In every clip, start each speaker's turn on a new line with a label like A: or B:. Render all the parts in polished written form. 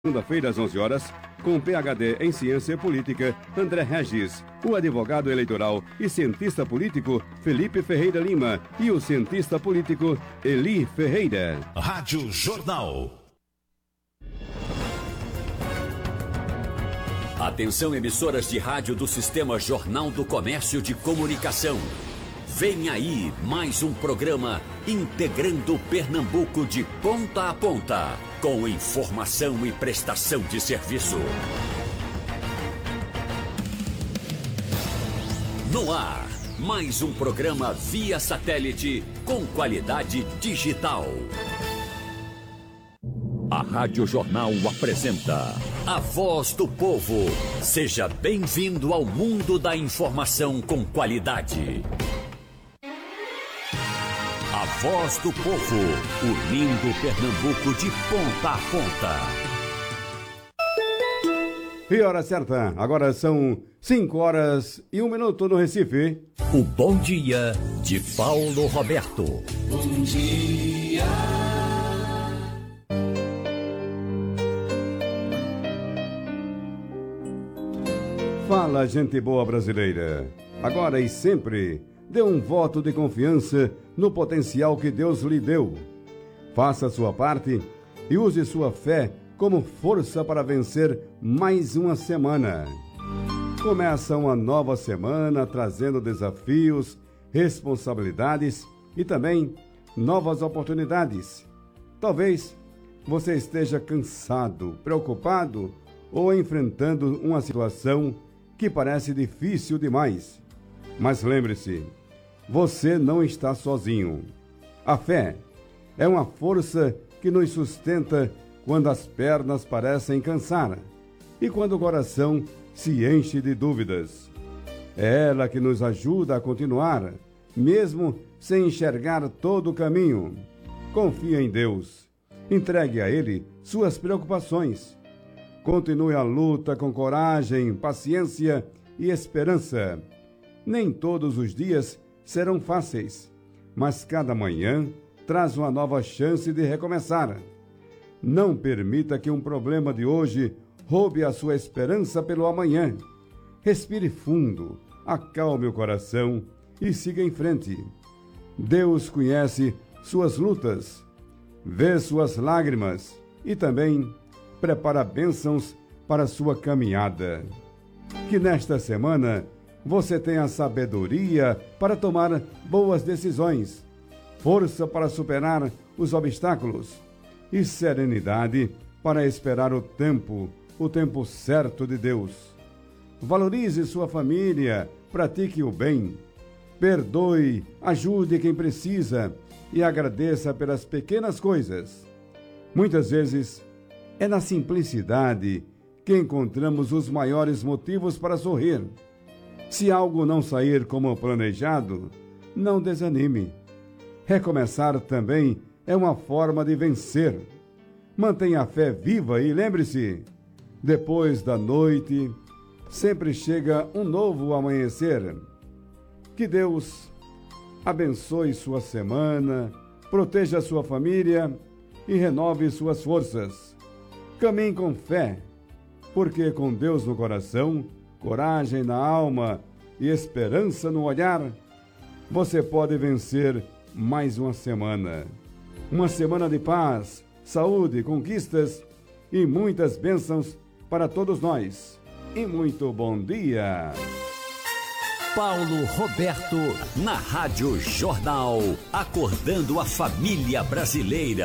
A: Segunda-feira, às 11 horas, com PhD em Ciência Política, André Regis, o advogado eleitoral e cientista político Felipe Ferreira Lima e o cientista político Eli Ferreira.
B: Rádio Jornal.
C: Atenção, emissoras de rádio do Sistema Jornal do Comércio de Comunicação. Vem aí mais um programa integrando Pernambuco de ponta a ponta, com informação e prestação de serviço. No ar, mais um programa via satélite com qualidade digital. A Rádio Jornal apresenta A Voz do Povo. Seja bem-vindo ao mundo da informação com qualidade. A Voz do Povo, unindo Pernambuco de ponta a ponta.
A: E hora certa, agora são 5 horas e 1 minuto no Recife.
C: O bom dia de Paulo Roberto.
D: Bom dia.
A: Fala, gente boa brasileira. Agora e sempre, dê um voto de confiança no potencial que Deus lhe deu. Faça a sua parte e use sua fé como força para vencer mais uma semana. Começa uma nova semana trazendo desafios, responsabilidades e também novas oportunidades. Talvez você esteja cansado, preocupado ou enfrentando uma situação que parece difícil demais. Mas lembre-se, você não está sozinho. A fé é uma força que nos sustenta quando as pernas parecem cansar e quando o coração se enche de dúvidas. É ela que nos ajuda a continuar, mesmo sem enxergar todo o caminho. Confie em Deus. Entregue a Ele suas preocupações. Continue a luta com coragem, paciência e esperança. Nem todos os dias serão fáceis, mas cada manhã traz uma nova chance de recomeçar. Não permita que um problema de hoje roube a sua esperança pelo amanhã. Respire fundo, acalme o coração e siga em frente. Deus conhece suas lutas, vê suas lágrimas e também prepara bênçãos para sua caminhada. Que nesta semana você tenha sabedoria para tomar boas decisões, força para superar os obstáculos e serenidade para esperar o tempo certo de Deus. Valorize sua família, pratique o bem, perdoe, ajude quem precisa e agradeça pelas pequenas coisas. Muitas vezes é na simplicidade que encontramos os maiores motivos para sorrir. Se algo não sair como planejado, não desanime. Recomeçar também é uma forma de vencer. Mantenha a fé viva e lembre-se, depois da noite, sempre chega um novo amanhecer. Que Deus abençoe sua semana, proteja sua família e renove suas forças. Caminhe com fé, porque com Deus no coração, coragem na alma e esperança no olhar, você pode vencer mais uma semana. Uma semana de paz, saúde, conquistas e muitas bênçãos para todos nós. E muito bom dia!
C: Paulo Roberto, na Rádio Jornal, acordando a família brasileira.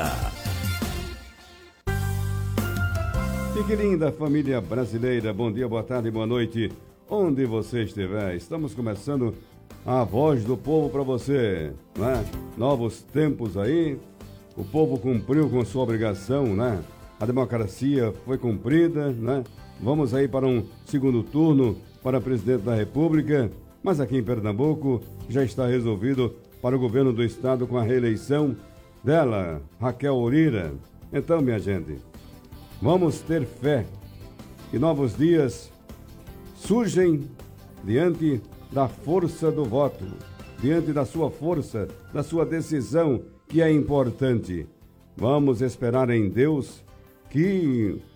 A: E que linda família brasileira, bom dia, boa tarde, boa noite, onde você estiver. Estamos começando a Voz do Povo para você, né? Novos tempos aí, o povo cumpriu com sua obrigação, né? A democracia foi cumprida, né? Vamos aí para um segundo turno para presidente da República, mas aqui em Pernambuco já está resolvido para o governo do estado com a reeleição dela, Raquel Ourira. Então, minha gente, vamos ter fé e novos dias surgem diante da força do voto, diante da sua força, da sua decisão, que é importante. Vamos esperar em Deus que